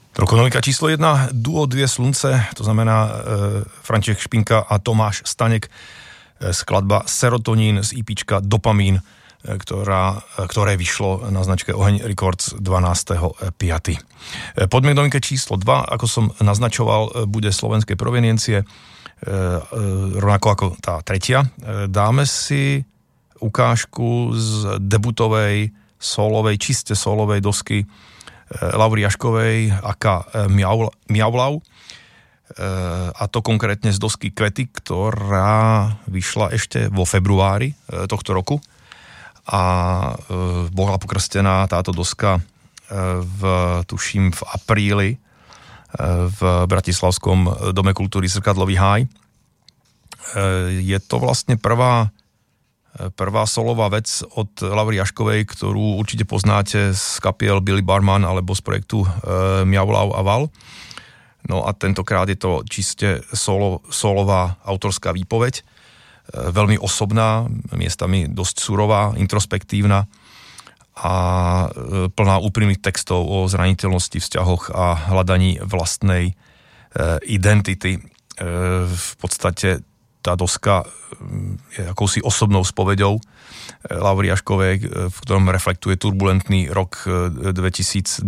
Rokonovika číslo 1, duo Dvě slunce, to znamená František Špinka a Tomáš Staněk, skladba Serotonín z EPčka Dopamín, ktoré vyšlo na značke Oheň Records 12.5. Poďme k novinke číslo 2, ako som naznačoval, bude slovenskej proveniencie, rovnako ako tá tretia. Dáme si ukážku z debutovej čiste solovej dosky Laury Jaškovej aka Miaulau, a to konkrétne z dosky Kvety, ktorá vyšla ešte vo februári tohto roku a bola pokrstená táto doska tuším v apríli v Bratislavskom dome kultúry Zrkadlový háj. Je to vlastne prvá solová vec od Laury Jaškovej, ktorú určite poznáte z kapiel Billy Barman alebo z projektu Miaulau a Val. No a tentokrát je to čiste solová autorská výpoveď, veľmi osobná, miestami dosť surová, introspektívna a plná úprimných textov o zraniteľnosti, vzťahoch a hľadaní vlastnej identity. V podstate tá doska je akousi osobnou spoveďou Laury Jaškovej, v ktorom reflektuje turbulentný rok 2025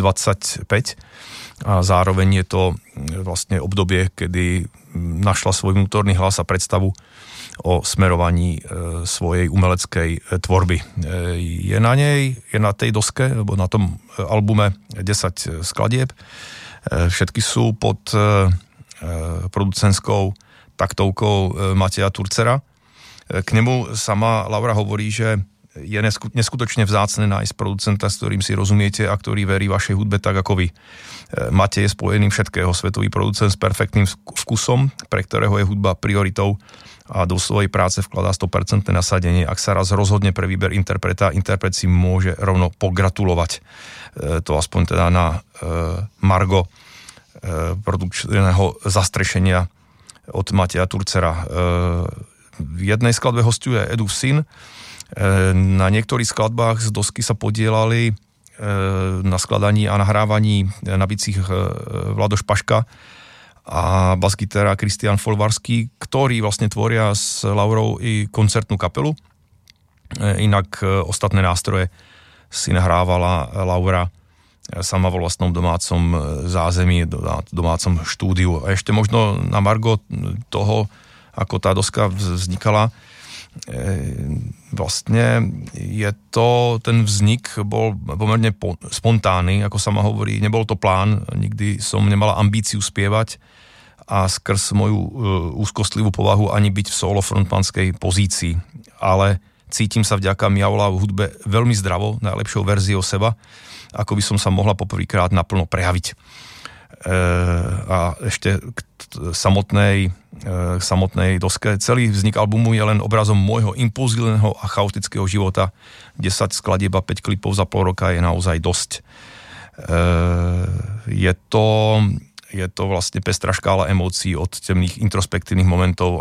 a zároveň je to vlastne obdobie, kedy našla svoj vnútorný hlas a predstavu o smerovaní svojej umeleckej tvorby. Je na tej doske, alebo na tom albume 10 skladieb. Všetky sú pod producentskou taktovkou Mateja Turcera. K nemu sama Laura hovorí, že je neskutočne vzácne nájsť producenta, s ktorým si rozumiete a ktorý verí vašej hudbe tak ako vy. Matej je spojený všetkého, svetový producent s perfektným vkusom, pre ktorého je hudba prioritou a do svojej práce vkladá 100% nasadenie. Ak sa raz rozhodne pre výber interpreta, interpret si môže rovno pogratulovať. To aspoň teda na margo produkčného zastrešenia od Mateja Turcera. V jednej skladbe hosťuje Edův syn. Na niektorých skladbách z dosky sa podielali na skladaní a nahrávaní na bicích Vlado Špaška a basgitara Kristián Folvarský, ktorí vlastne tvoria s Laurou i koncertnú kapelu. Inak ostatné nástroje si nahrávala Laura sama vo vlastnom domácom zázemí, domácom štúdiu. A ešte možno na margo toho, ako tá doska vznikala, vlastne ten vznik bol pomerne spontánny, ako sama hovorí, nebol to plán, nikdy som nemala ambíciu spievať a skrz moju úzkostlivú povahu ani byť v solo frontmanskej pozícii, ale cítim sa vďaka Miaulau v hudbe veľmi zdravo, najlepšou verziou seba, ako by som sa mohla poprvýkrát naplno prejaviť. A ešte k samotnej doske. Celý vznik albumu je len obrazom môjho impulzívneho a chaotického života. 10 skladieb a 5 klipov za pol roka je naozaj dosť. Je to vlastne pestrá škála emócií od temných introspektívnych momentov